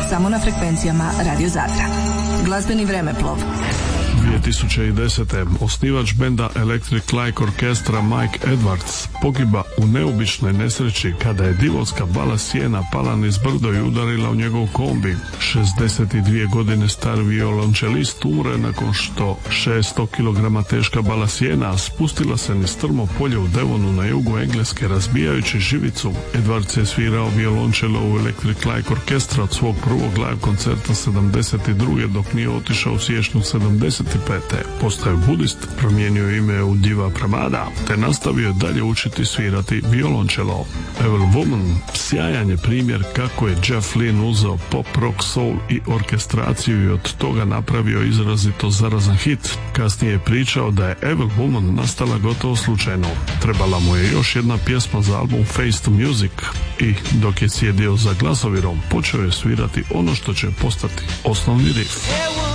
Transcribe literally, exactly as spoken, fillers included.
samo na frekvencijama Radio Zadra. Glazbeni vremeplov. dvije tisuće desete. osnivač benda Electric Light Orchestra Mike Edwards pogiba u neobičnoj nesreći kada je divotska bala sjena pala niz brdo i udarila u njegov kombi. šezdeset dvije godine star violončelist umre nakon što šesto kilograma teška bala sjena spustila se niz strmo polje u Devonu na jugu Engleske razbijajući živicu. Edwards je svirao violončelo u Electric Light Orchestra od svog prvog live koncerta sedamdeset druge dok nije otišao u siječnju sedamdeset pete. Postao je budist, promijenio ime u Diva Pramada, te nastavio dalje učiti svirati violončelo. Evil Woman sjajan je primjer kako je Jeff Lynne uzeo pop, rock, soul i orkestraciju i od toga napravio izrazito zarazan hit. Kasnije je pričao da je Evil Woman nastala gotovo slučajno. Trebala mu je još jedna pjesma za album Face to Music i dok je sjedio za glasovirom počeo je svirati ono što će postati osnovni riff.